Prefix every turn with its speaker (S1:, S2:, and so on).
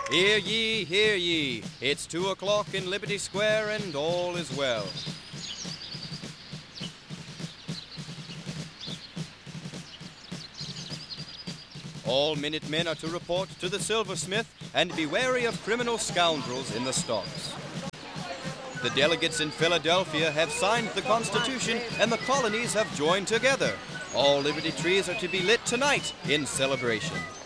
S1: Hear ye, hear ye. It's 2 o'clock in Liberty Square and all is well. All Minutemen are to report to the silversmith and be wary of criminal scoundrels in the stocks. The delegates in Philadelphia have signed the Constitution and the colonies have joined together. All Liberty trees are to be lit tonight in celebration.